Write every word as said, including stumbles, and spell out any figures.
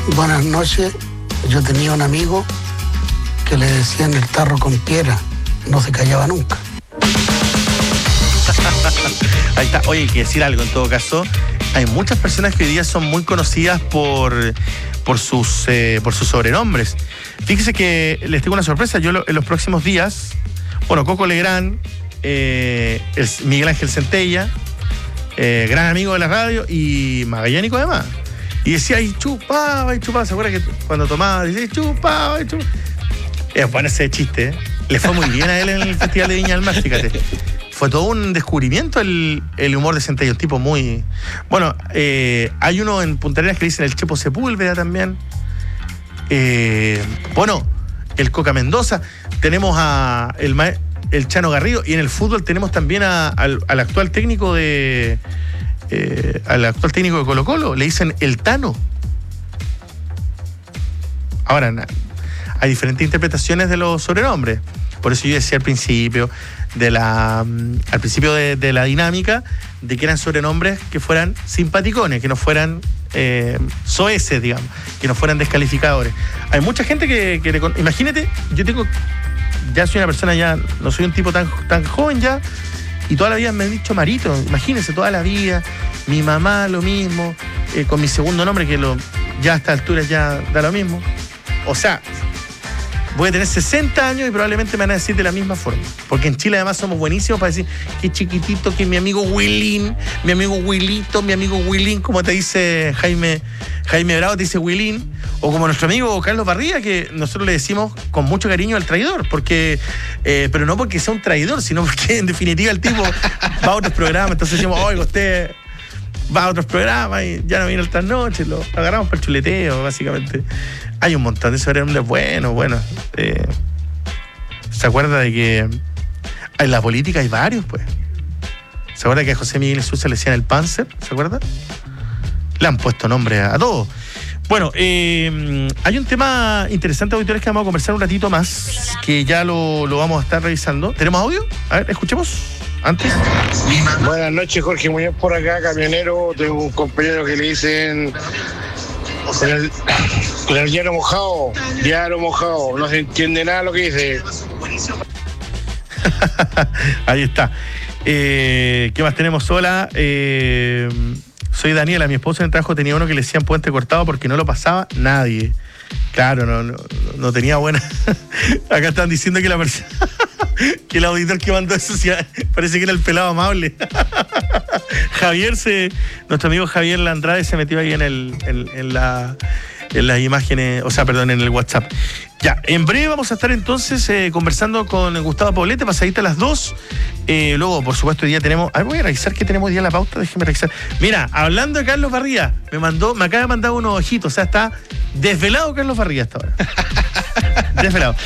Buenas noches. Yo tenía un amigo que le decían el tarro con piedra. No se callaba nunca. Ahí está. Oye, hay que decir algo en todo caso. Hay muchas personas que hoy día son muy conocidas por, por, sus, eh, por sus sobrenombres. Fíjese que les tengo una sorpresa. Yo lo, en los próximos días, bueno, Coco Legrand, eh, el Miguel Ángel Centella, eh, gran amigo de la radio y magallánico además. Y decía, y chupaba, y chupaba. ¿Se acuerda que cuando tomaba, decía, chupaba, y chupaba? Es bueno ese chiste, ¿eh? Le fue muy bien a él en el Festival de Viña del Mar, fíjate. Fue todo un descubrimiento el, el humor de Centella, un tipo muy... Bueno, eh, hay uno en Punta Arenas que dicen el Chepo Sepúlveda también. Eh, bueno, el Coca Mendoza. Tenemos a el, el Chano Garrido. Y en el fútbol tenemos también a, al, al actual técnico de... Eh, al actual técnico de Colo Colo. Le dicen el Tano. Ahora, hay diferentes interpretaciones de los sobrenombres. Por eso yo decía al principio... de la al principio de, de la dinámica de que eran sobrenombres que fueran simpaticones, que no fueran eh, soeces, digamos, que no fueran descalificadores. Hay mucha gente que, que le, imagínate, yo tengo, ya soy una persona ya, no soy un tipo tan, tan joven ya, y toda la vida me han dicho Marito, imagínense, toda la vida, mi mamá lo mismo, eh, con mi segundo nombre que lo, ya a esta altura ya da lo mismo. O sea, voy a tener sesenta años y probablemente me van a decir de la misma forma. Porque en Chile además somos buenísimos para decir que chiquitito, que mi amigo Willín, mi amigo Willito, mi amigo Willín, como te dice Jaime, Jaime Bravo, te dice Willín. O como nuestro amigo Carlos Barría, que nosotros le decimos con mucho cariño al traidor. porque eh, Pero no porque sea un traidor, sino porque en definitiva el tipo va a otros programas. Entonces decimos, oiga, usted va a otros programas y ya no viene otras noches, lo agarramos para el chuleteo, básicamente. Hay un montón de sobrenombres buenos, bueno. Eh, ¿Se acuerda de que en la política hay varios, pues? ¿Se acuerda que a José Miguel Sousa le decían el Panzer? ¿Se acuerda? Le han puesto nombre a, a todos. Bueno, eh, hay un tema interesante, auditores, que vamos a conversar un ratito más, que ya lo, lo vamos a estar revisando. ¿Tenemos audio? A ver, escuchemos. Antes. Buenas noches, Jorge Muñoz por acá, camionero. Tengo un compañero que le dicen con el, con el diario mojado, diario mojado, no se entiende nada lo que dice. Ahí está. Eh, ¿Qué más tenemos? Hola, eh, soy Daniela, mi esposa en el trabajo tenía uno que le decían puente cortado porque no lo pasaba nadie. Claro, no, no, no tenía buena. Acá están diciendo que la persona, que el auditor que mandó eso parece que era el pelado amable. Javier se, nuestro amigo Javier Landrade se metió ahí en el, en, en la, en las imágenes, o sea, perdón, en el WhatsApp. Ya, en breve vamos a estar entonces eh, conversando con Gustavo Poblete, pasadita a las dos. Eh, luego, por supuesto, hoy día tenemos. A ver, voy a revisar qué tenemos hoy día en la pauta. Déjeme revisar. Mira, hablando de Carlos Barría, me mandó, me acaba de mandar unos ojitos. O sea, está desvelado Carlos Barría hasta ahora. Desvelado.